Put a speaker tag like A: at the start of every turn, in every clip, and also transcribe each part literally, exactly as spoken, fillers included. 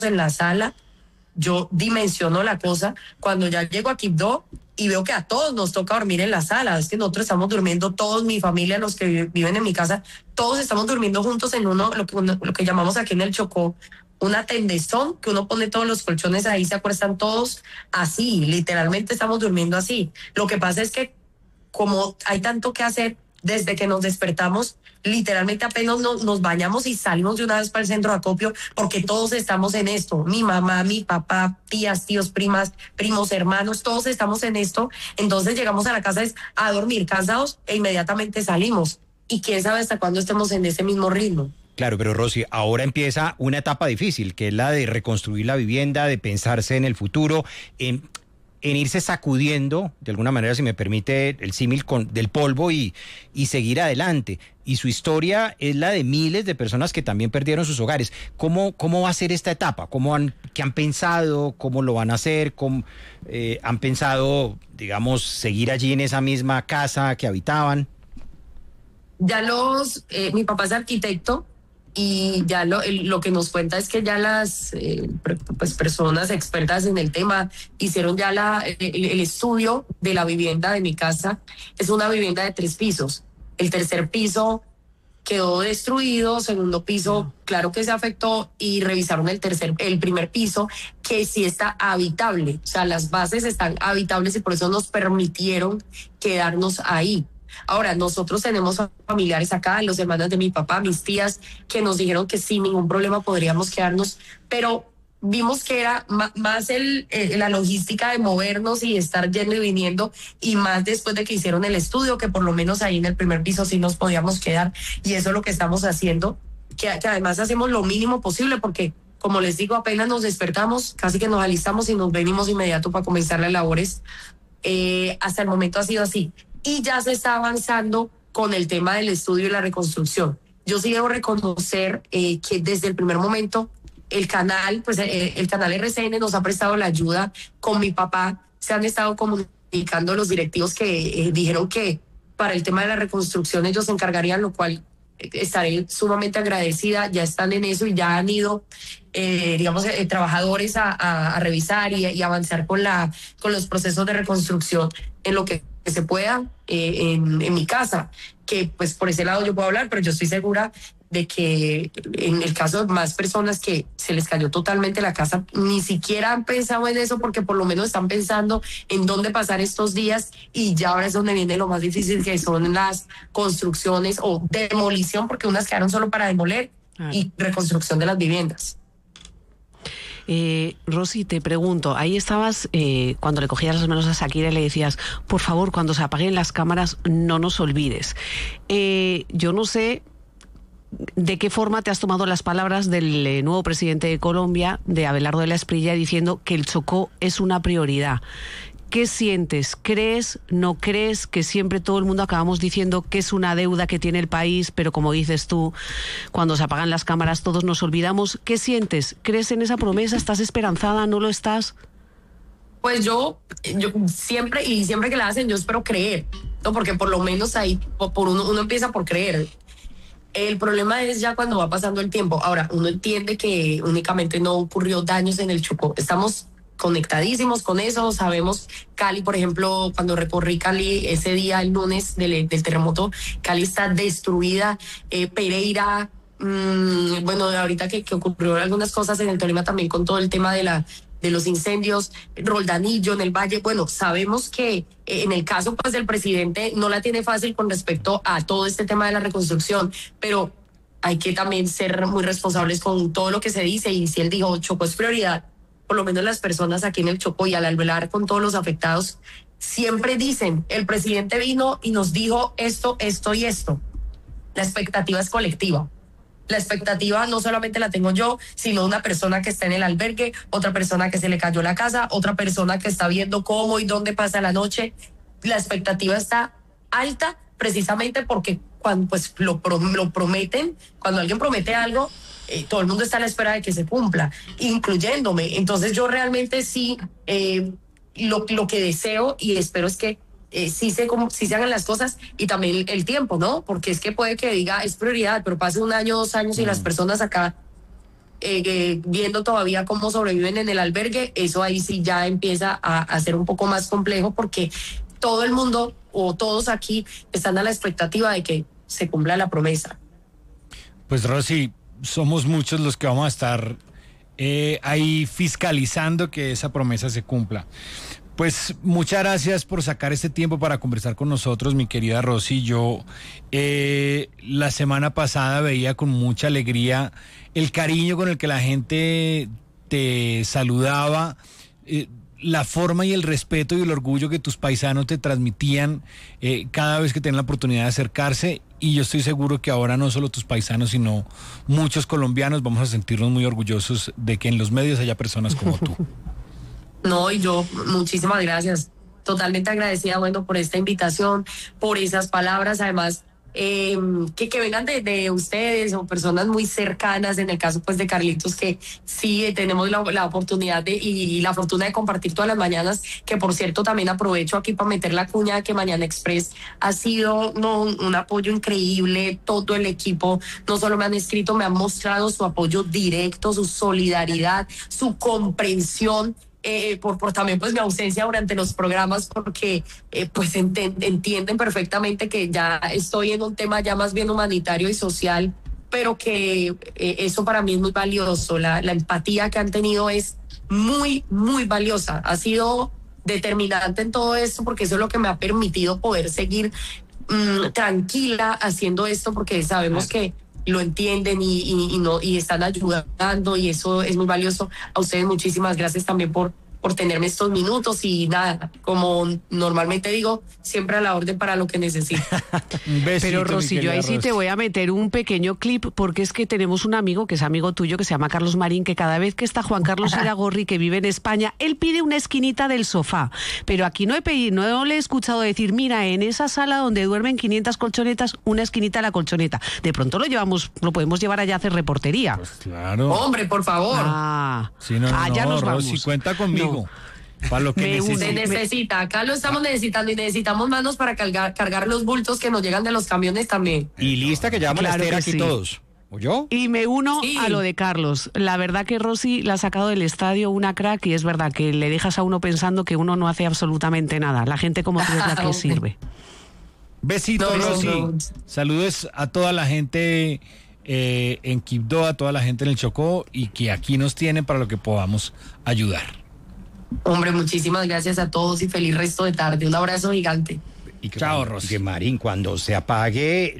A: en la sala, yo dimensiono la cosa. Cuando ya llego a Quibdó y veo que a todos nos toca dormir en la sala, es que nosotros estamos durmiendo, todos, mi familia, los que viven en mi casa, todos estamos durmiendo juntos en uno, lo que, uno, lo que llamamos aquí en el Chocó, una tendezón, que uno pone todos los colchones ahí, se acuestan todos así, literalmente estamos durmiendo así. Lo que pasa es que como hay tanto que hacer, desde que nos despertamos, literalmente apenas nos, nos bañamos y salimos de una vez para el centro de acopio, porque todos estamos en esto, mi mamá, mi papá, tías, tíos, primas, primos, hermanos, todos estamos en esto. Entonces llegamos a la casa es a dormir cansados e inmediatamente salimos, y quién sabe hasta cuándo estemos en ese mismo ritmo.
B: Claro, pero Rosy, ahora empieza una etapa difícil, que es la de reconstruir la vivienda, de pensarse en el futuro, en, en irse sacudiendo, de alguna manera, si me permite el símil, con del polvo y, y seguir adelante. Y su historia es la de miles de personas que también perdieron sus hogares. ¿Cómo, cómo va a ser esta etapa? ¿Cómo han, qué han pensado? ¿Cómo lo van a hacer? ¿Cómo, eh, han pensado, digamos, seguir allí en esa misma casa que habitaban?
A: Ya los, eh, mi papá es arquitecto, y ya lo, lo que nos cuenta es que ya las eh, pues personas expertas en el tema hicieron ya la, el, el estudio de la vivienda de mi casa. Es una vivienda de tres pisos. El tercer piso quedó destruido, segundo piso claro que se afectó, y revisaron el tercer, el primer piso, que sí está habitable, o sea, las bases están habitables y por eso nos permitieron quedarnos ahí. Ahora, nosotros tenemos familiares acá, los hermanos de mi papá, mis tías, que nos dijeron que sin ningún problema podríamos quedarnos, pero vimos que era más el, el, la logística de movernos y estar yendo y viniendo, y más después de que hicieron el estudio, que por lo menos ahí en el primer piso sí nos podíamos quedar, y eso es lo que estamos haciendo, que, que además hacemos lo mínimo posible, porque como les digo, apenas nos despertamos, casi que nos alistamos y nos venimos inmediato para comenzar las labores. Eh, hasta el momento ha sido así. Y ya se está avanzando con el tema del estudio y la reconstrucción. Yo sí debo reconocer eh, que desde el primer momento el canal, pues eh, el canal R C N nos ha prestado la ayuda. Con mi papá se han estado comunicando los directivos que eh, dijeron que para el tema de la reconstrucción ellos se encargarían, lo cual eh, estaré sumamente agradecida. Ya están en eso y ya han ido, eh, digamos, eh, trabajadores a, a, a revisar y, y avanzar con, la, con los procesos de reconstrucción en lo que que se pueda eh, en, en mi casa, que pues por ese lado yo puedo hablar, pero yo estoy segura de que en el caso de más personas que se les cayó totalmente la casa, ni siquiera han pensado en eso, porque por lo menos están pensando en dónde pasar estos días, y ya ahora es donde viene lo más difícil, que son las construcciones o demolición, porque unas quedaron solo para demoler, ah. y reconstrucción de las viviendas.
C: Eh, Rosy, te pregunto, ahí estabas eh, cuando le cogías las manos a Shakira y le decías, por favor, cuando se apaguen las cámaras no nos olvides. Eh, yo no sé de qué forma te has tomado las palabras del eh, nuevo presidente de Colombia, de Abelardo de la Espriella, diciendo que el Chocó es una prioridad. ¿Qué sientes? ¿Crees, no crees que siempre todo el mundo acabamos diciendo que es una deuda que tiene el país, pero como dices tú, cuando se apagan las cámaras todos nos olvidamos? ¿Qué sientes? ¿Crees en esa promesa? ¿Estás esperanzada? ¿No lo estás?
A: Pues yo, yo siempre, y siempre que la hacen, yo espero creer, ¿no? Porque por lo menos ahí, por uno, uno empieza por creer. El problema es ya cuando va pasando el tiempo. Ahora, uno entiende que únicamente no ocurrió daños en el Chocó. Estamos conectadísimos con eso, sabemos. Cali, por ejemplo, cuando recorrí Cali ese día, el lunes del, del terremoto, Cali está destruida. eh, Pereira, mmm, bueno, ahorita que, que ocurrió algunas cosas en el Tolima también con todo el tema de la de los incendios, Roldanillo en el Valle. Bueno, sabemos que eh, en el caso pues del presidente no la tiene fácil con respecto a todo este tema de la reconstrucción, pero hay que también ser muy responsables con todo lo que se dice, y si él dijo Chocó es prioridad, por lo menos las personas aquí en el Chocó, y al hablar con todos los afectados, siempre dicen, el presidente vino y nos dijo esto, esto y esto. La expectativa es colectiva. La expectativa no solamente la tengo yo, sino una persona que está en el albergue, otra persona que se le cayó la casa, otra persona que está viendo cómo y dónde pasa la noche. La expectativa está alta precisamente porque cuando pues lo, lo prometen, cuando alguien promete algo, eh, todo el mundo está a la espera de que se cumpla, incluyéndome. Entonces yo realmente sí, eh, lo, lo que deseo y espero es que Eh, sí, se, sí se hagan las cosas, y también el, el tiempo, ¿no? Porque es que puede que diga es prioridad, pero pase un año, dos años y mm. las personas acá eh, eh, viendo todavía cómo sobreviven en el albergue, eso ahí sí ya empieza a, a ser un poco más complejo porque todo el mundo o todos aquí están a la expectativa de que se cumpla la promesa.
D: Pues Rosy, somos muchos los que vamos a estar eh, ahí fiscalizando que esa promesa se cumpla. Pues muchas gracias por sacar este tiempo para conversar con nosotros, mi querida Rosy. Yo eh, la semana pasada veía con mucha alegría el cariño con el que la gente te saludaba, eh, la forma y el respeto y el orgullo que tus paisanos te transmitían eh, cada vez que tenían la oportunidad de acercarse, y yo estoy seguro que ahora no solo tus paisanos, sino muchos colombianos vamos a sentirnos muy orgullosos de que en los medios haya personas como tú.
A: No, y yo, muchísimas gracias. Totalmente agradecida, bueno, por esta invitación, por esas palabras, además, eh, que, que vengan de, de ustedes o personas muy cercanas, en el caso pues de Carlitos, que sí eh, tenemos la, la oportunidad de, y, y la fortuna de compartir todas las mañanas, que por cierto también aprovecho aquí para meter la cuña de que Mañana Express ha sido no, un apoyo increíble. Todo el equipo no solo me han escrito, me han mostrado su apoyo directo, su solidaridad, su comprensión. Eh, por, por también pues mi ausencia durante los programas, porque eh, pues ent- entienden perfectamente que ya estoy en un tema ya más bien humanitario y social, pero que eh, eso para mí es muy valioso. La, la empatía que han tenido es muy, muy valiosa. Ha sido determinante en todo esto, porque eso es lo que me ha permitido poder seguir mmm, tranquila haciendo esto, porque sabemos que lo entienden y, y, y, no, y están ayudando, y eso es muy valioso. A ustedes muchísimas gracias también por, por tenerme estos minutos, y nada, como normalmente digo, siempre a la orden para lo que necesiten.
C: Pero Rosy, yo ahí sí te voy a meter un pequeño clip, porque es que tenemos un amigo que es amigo tuyo, que se llama Carlos Marín, que cada vez que está Juan Carlos Iragorri, que vive en España, él pide una esquinita del sofá. Pero aquí no he pedido, no le he escuchado decir, mira, en esa sala donde duermen quinientas colchonetas, una esquinita a la colchoneta. De pronto lo llevamos, lo podemos llevar allá a hacer reportería.
D: Pues claro.
A: Hombre, por favor.
C: Ah,
D: sí, no,
C: allá
D: no,
C: nos
D: Rosy,
C: vamos.
D: cuenta conmigo. No. Para lo que
C: Me
D: necesite.
A: Se necesita, acá lo estamos necesitando, y necesitamos manos para cargar, cargar los bultos que nos llegan de los camiones también.
B: Y lista que llevamos
C: Claro
B: la estera
C: que
B: aquí
C: sí.
B: todos. ¿Oyó?
C: Y me uno
A: Sí.
C: a lo de Carlos. La verdad que Rosy la ha sacado del estadio una crack, y es verdad que le dejas a uno pensando que uno no hace absolutamente nada. La gente como tú es la que sirve.
D: Besitos,
A: No, no,
D: Rosy.
A: no.
D: Saludos a toda la gente eh, en Quibdó, a toda la gente en el Chocó, y que aquí nos tienen para lo que podamos ayudar.
A: Hombre, muchísimas gracias a todos y feliz resto de tarde. Un abrazo gigante.
B: Y que,
D: Chao,
B: cuando-
D: Rosy.
B: que Marín, cuando se apague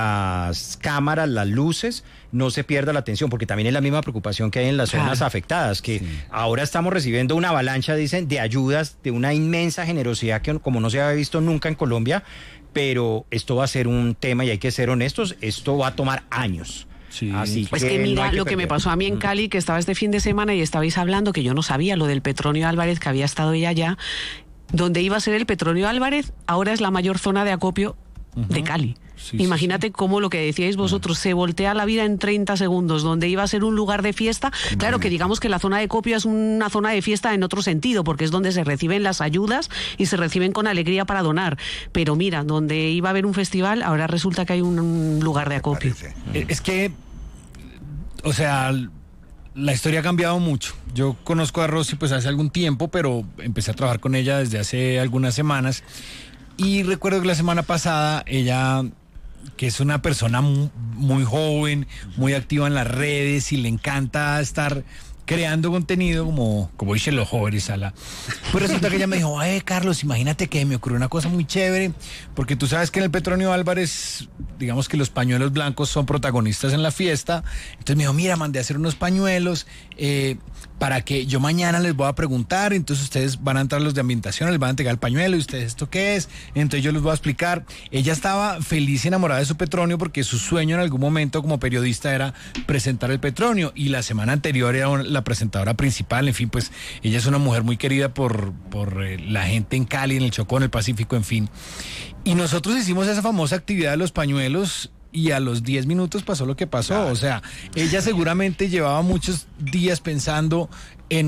B: las cámaras, las luces, no se pierda la atención, porque también es la misma preocupación que hay en las
C: Claro.
B: zonas afectadas, que ahora estamos recibiendo una avalancha, dicen, de ayudas, de una inmensa generosidad que como no se había visto nunca en Colombia, pero esto va a ser un tema, y hay que ser honestos, esto va a tomar años.
D: Sí.
B: Así
C: Pues
B: que
C: que
B: no
C: mira
B: hay que
C: lo que me
B: perder.
C: pasó a mí en Cali, que estaba este fin de semana y estabais hablando, que yo no sabía lo del Petronio Álvarez, que había estado ella allá, donde iba a ser el Petronio Álvarez, ahora es la mayor zona de acopio de Cali.
D: Sí,
C: Imagínate
D: sí, sí.
C: cómo lo que decíais vosotros, se voltea la vida en treinta segundos, donde iba a ser un lugar de fiesta. Claro que digamos que la zona de acopio es una zona de fiesta en otro sentido, porque es donde se reciben las ayudas y se reciben con alegría para donar. Pero mira, donde iba a haber un festival, ahora resulta que hay un, un lugar de acopio.
D: Eh, Es que, o sea, la historia ha cambiado mucho. Yo conozco a Rosy pues hace algún tiempo, pero empecé a trabajar con ella desde hace algunas semanas. Y recuerdo que la semana pasada ella, que es una persona muy, muy joven, muy activa en las redes, y le encanta estar creando contenido, como, como dicen los jóvenes, Ala. Pues resulta que ella me dijo, ay, Carlos, imagínate que me ocurrió una cosa muy chévere, porque tú sabes que en el Petronio Álvarez, digamos que los pañuelos blancos son protagonistas en la fiesta. Entonces me dijo, mira, mandé a hacer unos pañuelos eh, para que yo mañana les voy a preguntar, entonces ustedes van a entrar los de ambientación, les van a entregar el pañuelo, y ustedes, ¿esto qué es? Entonces yo les voy a explicar. Ella estaba feliz y enamorada de su Petronio, porque su sueño en algún momento como periodista era presentar el Petronio, y la semana anterior era la presentadora principal. En fin, pues ella es una mujer muy querida por, por eh, la gente en Cali, en el Chocó, en el Pacífico, en fin. Y nosotros hicimos esa famosa actividad de los pañuelos, y a los diez minutos pasó lo que pasó. O sea, ella seguramente llevaba muchos días pensando en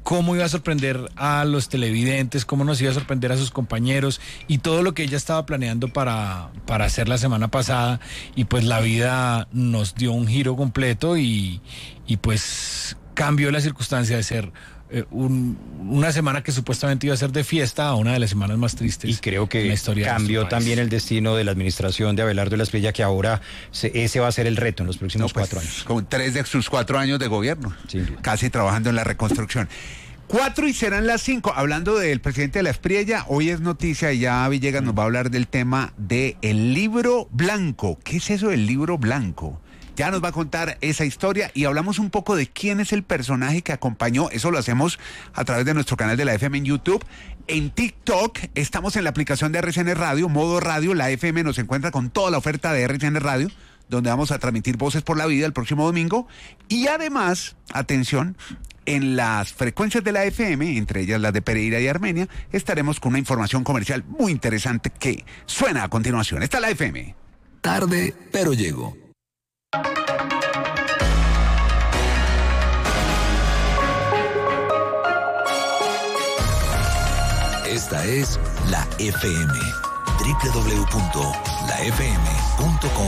D: cómo iba a sorprender a los televidentes, cómo nos iba a sorprender a sus compañeros y todo lo que ella estaba planeando para, para hacer la semana pasada, y pues la vida nos dio un giro completo y, y pues cambió la circunstancia de ser eh, un, una semana que supuestamente iba a ser de fiesta a una de las semanas más tristes.
B: Y creo que
D: en la historia
B: cambió también el destino de la administración de Abelardo de la Espriella, que ahora se, ese va a ser el reto en los próximos
E: No, pues,
B: cuatro años.
E: Con tres de sus cuatro años de gobierno,
B: Sí.
E: casi trabajando en la reconstrucción. Cuatro y serán las cinco. Hablando del presidente de la Espriella, hoy es noticia y ya Villegas nos va a hablar del tema del libro blanco. ¿Qué es eso del libro blanco? Ya nos va a contar esa historia y hablamos un poco de quién es el personaje que acompañó. Eso lo hacemos a través de nuestro canal de la F M en YouTube. En TikTok estamos en la aplicación de R C N Radio, modo radio. La F M nos encuentra con toda la oferta de R C N Radio, donde vamos a transmitir Voces por la Vida el próximo domingo. Y además, atención, en las frecuencias de la F M, entre ellas las de Pereira y Armenia, estaremos con una información comercial muy interesante que suena a continuación. Esta es la F M.
F: Tarde, pero llego. Esta es la F M. doble u doble u doble u punto la f m punto com